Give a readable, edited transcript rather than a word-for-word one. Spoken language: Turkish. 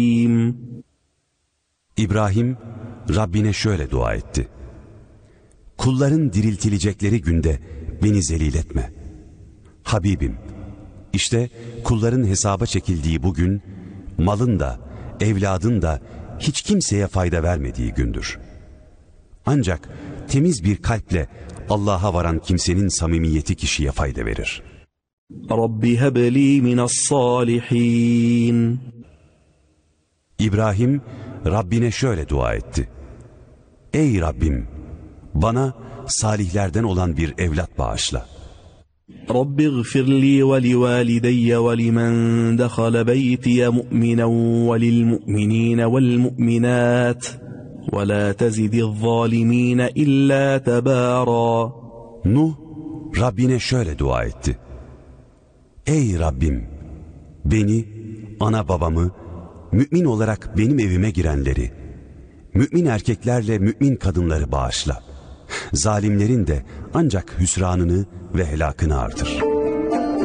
İbrahim, Rabbine şöyle dua etti: kulların diriltilecekleri günde beni zelil etme. Habibim, işte kulların hesaba çekildiği bugün, malın da, evladın da hiç kimseye fayda vermediği gündür. Ancak temiz bir kalple Allah'a varan kimsenin samimiyeti kişiye fayda verir. Rabbi hebli mina's-salihin. İbrahim, Rabbine şöyle dua etti: ey Rabbim, bana salihlerden olan bir evlat bağışla. Rabbi gfirli ve livalideyye ve limen dehale beytiye mu'minen ve lilmu'minine velmu'minat ve la tezidiz-zalimine illa tebâra. Nuh, Rabbine şöyle dua etti: ey Rabbim, beni, ana babamı, mümin olarak benim evime girenleri, mümin erkeklerle mümin kadınları bağışla. Zalimlerin de ancak hüsranını ve helakını artır.